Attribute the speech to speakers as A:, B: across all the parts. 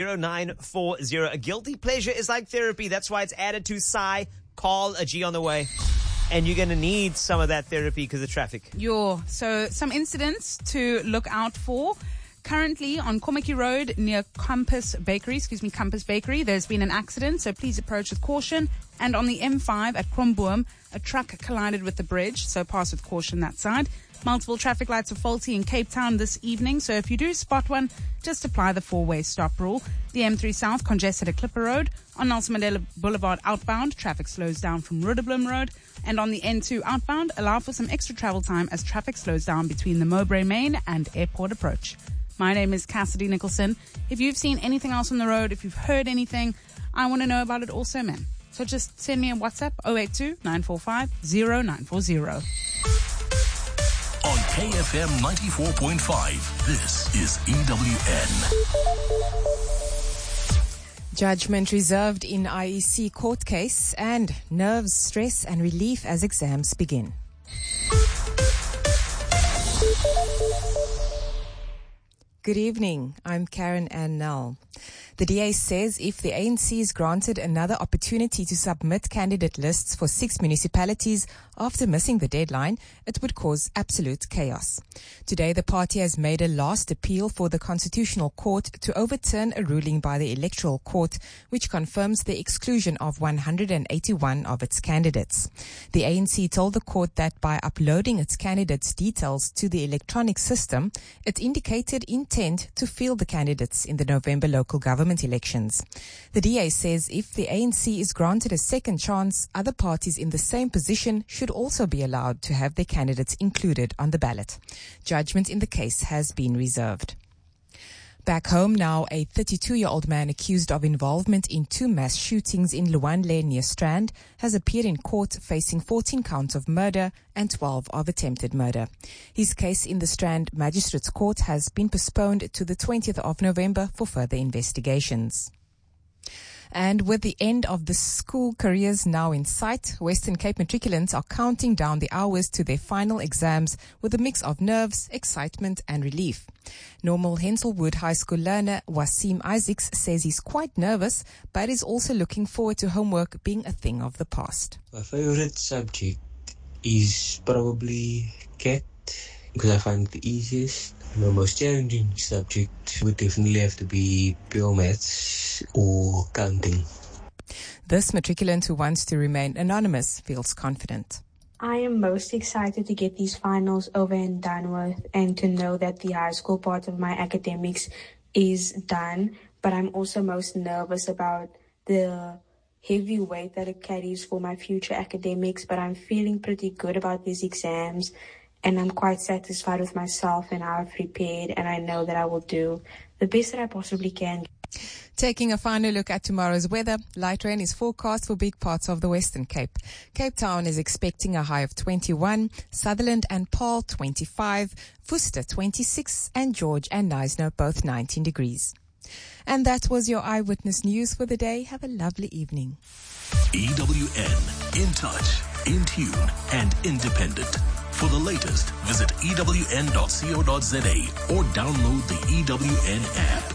A: 0940. A guilty pleasure is like therapy. That's why it's added to Psy. Call a G on the way. And you're going to need some of that therapy because of traffic.
B: So some incidents to look out for. Currently on Komaki Road near Compass Bakery, there's been an accident, so please approach with caution. And on the M5 at Kromboom, a truck collided with the bridge, so pass with caution that side. Multiple traffic lights are faulty in Cape Town this evening, so if you do spot one, just apply the four-way stop rule. The M3 South congested at Clipper Road. On Nelson Mandela Boulevard outbound, traffic slows down from Rudderblom Road. And on the N2 outbound, allow for some extra travel time as traffic slows down between the Mowbray Main and Airport Approach. My name is Cassidy Nicholson. If you've seen anything else on the road, if you've heard anything, I want to know about it also, man. So just send me a WhatsApp, 082-945-0940.
C: On KFM 94.5, this is EWN.
D: Judgment reserved in IEC court case and nerves, stress and relief as exams begin. Good evening. I'm Karen Ann Nell. The DA says if the ANC is granted another opportunity to submit candidate lists for 6 municipalities after missing the deadline, it would cause absolute chaos. Today, the party has made a last appeal for the Constitutional Court to overturn a ruling by the Electoral Court, which confirms the exclusion of 181 of its candidates. The ANC told the court that by uploading its candidates' details to the electronic system, it indicated intent to field the candidates in the November local government elections. The DA says if the ANC is granted a second chance, other parties in the same position should also be allowed to have their candidates included on the ballot. Judgment in the case has been reserved. Back home now, a 32-year-old man accused of involvement in 2 mass shootings in Luanle near Strand has appeared in court facing 14 counts of murder and 12 of attempted murder. His case in the Strand Magistrates Court has been postponed to the 20th of November for further investigations. And with the end of the school careers now in sight, Western Cape matriculants are counting down the hours to their final exams with a mix of nerves, excitement and relief. Normal Henselwood High School learner Wasim Isaacs says he's quite nervous, but is also looking forward to homework being a thing of the past.
E: My favorite subject is probably CAT because I find it the easiest. My most challenging subject would definitely have to be pure maths or counting.
D: This matriculant who wants to remain anonymous feels confident.
F: I am most excited to get these finals over and done with and to know that the high school part of my academics is done. But I'm also most nervous about the heavy weight that it carries for my future academics. But I'm feeling pretty good about these exams. And I'm quite satisfied with myself and how I've prepared, and I know that I will do the best that I possibly can.
D: Taking a final look at tomorrow's weather, light rain is forecast for big parts of the Western Cape. Cape Town is expecting a high of 21, Sutherland and Paarl 25, Worcester 26, and George and Knysna both 19 degrees. And that was your Eyewitness News for the day. Have a lovely evening.
C: EWN, in touch, in tune, and independent. For the latest, visit ewn.co.za or download the EWN app.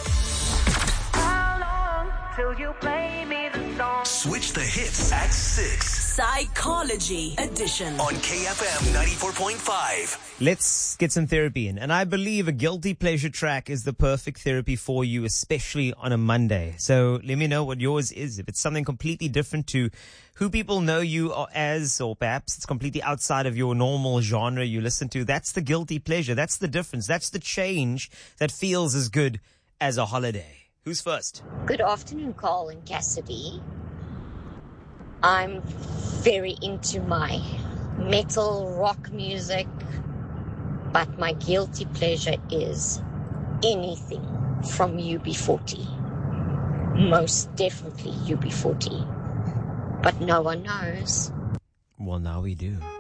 G: How long till you play me the song?
C: Switch the hits at 6.
H: Psychology Edition
C: On KFM 94.5.
A: Let's get some therapy in. And I believe a guilty pleasure track is the perfect therapy for you, especially on a Monday. So let me know what yours is. If it's something completely different to who people know you as, or perhaps it's completely outside of your normal genre you listen to, that's the guilty pleasure. That's the difference. That's the change that feels as good as a holiday. Who's first?
I: Good afternoon, Carl and Cassidy. I'm very into my metal rock music, but my guilty pleasure is anything from UB40. Most definitely UB40. But no one knows.
A: Well, now we do.